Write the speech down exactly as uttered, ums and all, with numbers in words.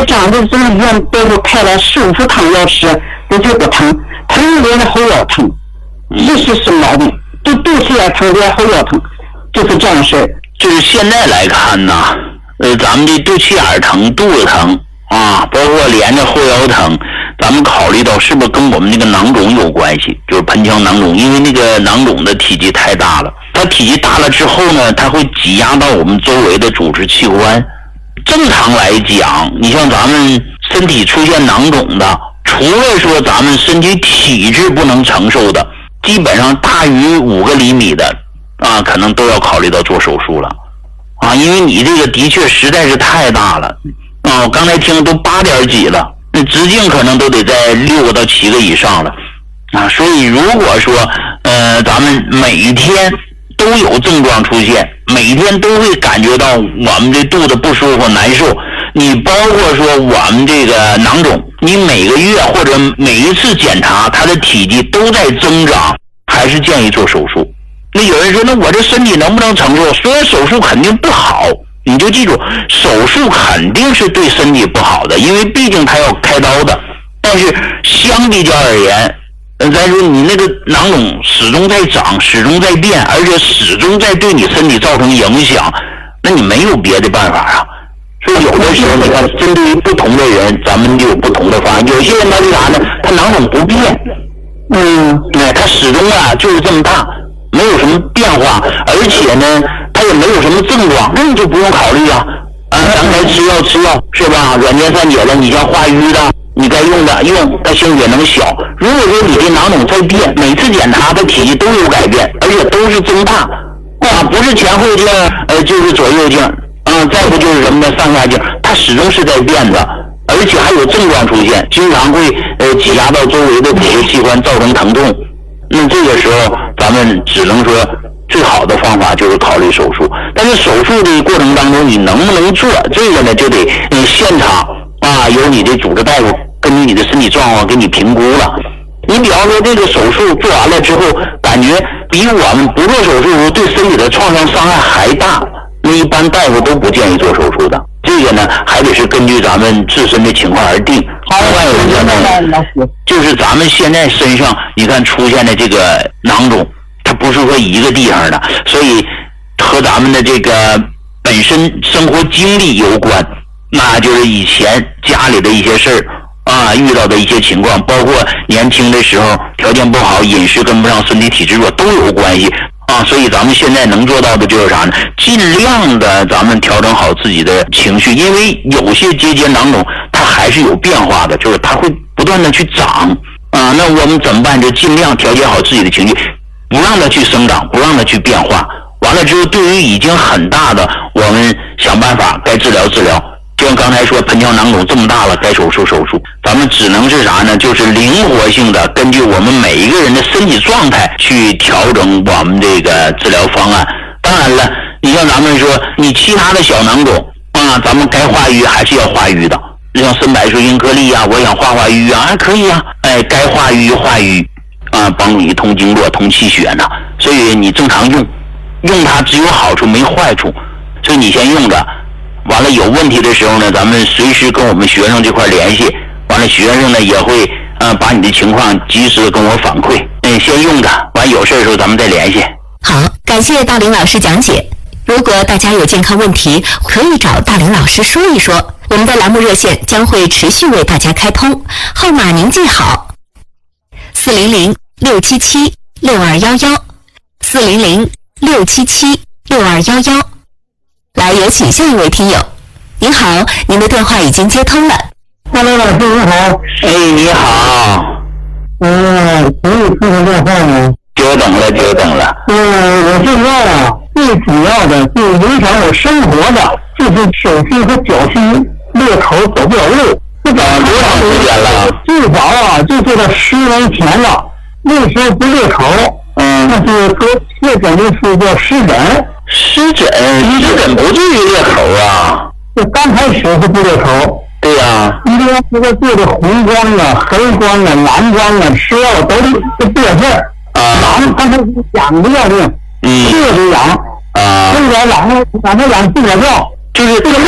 长的这个医院都给我开了十五副汤药吃，都就不疼，疼连着后腰疼，这是什么毛病？都肚脐也疼，连后腰疼，就是这样事儿。 就是现在来看呢，呃，咱们的肚脐眼疼、肚子疼啊，包括连着后腰疼，咱们考虑到是不是跟我们那个囊肿有关系？就是盆腔囊肿，因为那个囊肿的体积太大了，它体积大了之后呢，它会挤压到我们周围的组织器官。正常来讲，你像咱们身体出现囊肿的，除了说咱们身体体质不能承受的，基本上大于五个厘米的啊，可能都要考虑到做手术了啊，因为你这个的确实在是太大了啊，我刚才听都八点几了，那直径可能都得在六个到七个以上了啊，所以如果说呃咱们每天都有症状出现，每天都会感觉到我们这肚子不舒服难受，你包括说我们这个囊肿，你每个月或者每一次检查它的体积都在增长，还是建议做手术。那有人说，那我这身体能不能承受？虽然手术肯定不好，你就记住，手术肯定是对身体不好的，因为毕竟它要开刀的。但是相比较而言，呃，再说你那个囊肿始终在长，始终在变，而且始终在对你身体造成影响，那你没有别的办法啊。所以有的时候你看，针对于不同的人，咱们就有不同的方案。有些人他是啥呢？他囊肿不变，嗯，哎，他始终啊就是这么大，没有什么变化，而且呢，他也没有什么症状，那你就不用考虑啊。啊，咱该吃药吃药是吧？软件散解的，你像化瘀的，你该用的用，它性也能小。如果说你的囊肿在变，每次检查它体积都有改变，而且都是增大，啊，不是前后镜，呃，就是左右镜，啊，再不就是什么的上下镜，它始终是在变的，而且还有症状出现，经常会呃挤压到周围的组织器官，造成疼痛。那这个时候，咱们只能说最好的方法就是考虑手术。但是手术的过程当中，你能不能做这个呢？就得你现场啊，由你的主治大夫根据你的身体状况给你评估了。你比方说这个手术做完了之后，感觉比我们不做手术对身体的创伤伤害还大，那一般大夫都不建议做手术的。这个呢，还得是根据咱们自身的情况而定。另外有一个呢，就是咱们现在身上你看出现的这个囊肿，它不是说一个地方的，所以和咱们的这个本身生活经历有关，那就是以前家里的一些事儿啊，遇到的一些情况，包括年轻的时候条件不好，饮食跟不上，身体体质弱都有关系啊。所以咱们现在能做到的就是啥呢？尽量的咱们调整好自己的情绪，因为有些结节囊肿它还是有变化的，就是它会不断的去长啊。那我们怎么办？就尽量调节好自己的情绪，不让它去生长，不让它去变化。完了之后，对于已经很大的，我们想办法该治疗治疗。就像刚才说，盆腔囊肿这么大了，该手术手术。咱们只能是啥呢？就是灵活性的，根据我们每一个人的身体状态去调整我们这个治疗方案。当然了，你像咱们说，你其他的小囊肿啊，咱们该化瘀还是要化瘀的。像深柏水英颗粒啊，我想化化瘀啊，可以啊，哎，该化瘀化瘀啊，帮你通经络、通气血呢。所以你正常用，用它只有好处没坏处，所以你先用着。完了有问题的时候呢，咱们随时跟我们学生这块联系，完了学生呢也会呃把你的情况及时的跟我反馈，嗯，先用着，完有事的时候咱们再联系。 好，感谢大林老师讲解。如果大家有健康问题，可以找大林老师说一说，我们的栏目热线将会持续为大家开通，号码您记好：四零零六七七六二幺幺，四零零六七七六二幺幺。来，有请下一位听友。您好，您的电话已经接通了。 哈喽，老师你好。 哎，你好。 嗯，可以接通电话吗？ 久等了，久等了。 嗯，我现在啊，最主要的就影响我生活的，就是手心和脚心裂口走不了路。这个多长时间了？ 最早啊，就做到十年前了。那时候不裂口，嗯，那是说确诊的是叫湿疹。 湿疹，湿疹不至于裂口啊。 这刚开始是不裂口。 对呀、啊。 因为这个做的红光啊、黑光啊、蓝光啊、吃药都是这事儿。啊。痒，刚开始痒的要命， 嗯， 特别痒。啊。后来痒了，痒了痒治不了，就是这个。